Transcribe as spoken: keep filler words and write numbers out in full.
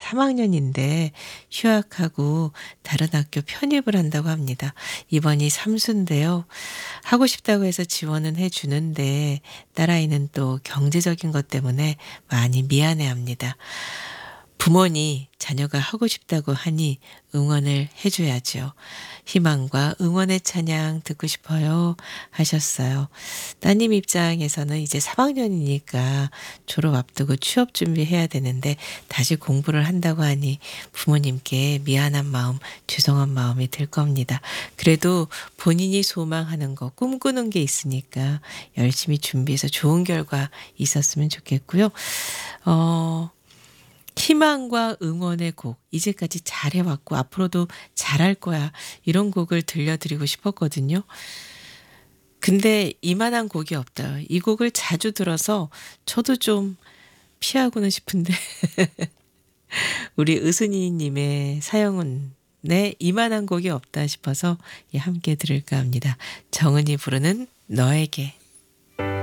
삼 학년인데 휴학하고 다른 학교 편입을 한다고 합니다. 이번이 삼수인데요. 하고 싶다고 해서 지원은 해주는데 딸아이는 또 경제적인 것 때문에 많이 미안해합니다. 부모니 자녀가 하고 싶다고 하니 응원을 해줘야죠. 희망과 응원의 찬양 듣고 싶어요 하셨어요. 따님 입장에서는 이제 삼 학년이니까 졸업 앞두고 취업 준비해야 되는데 다시 공부를 한다고 하니 부모님께 미안한 마음, 죄송한 마음이 들 겁니다. 그래도 본인이 소망하는 거, 꿈꾸는 게 있으니까 열심히 준비해서 좋은 결과 있었으면 좋겠고요. 어, 희망과 응원의 곡, 이제까지 잘해왔고 앞으로도 잘할 거야, 이런 곡을 들려드리고 싶었거든요. 근데 이만한 곡이 없다. 이 곡을 자주 들어서 저도 좀 피하고는 싶은데 우리 의순이님의 사연은 네, 이만한 곡이 없다 싶어서 함께 들을까 합니다. 정은이 부르는 너에게.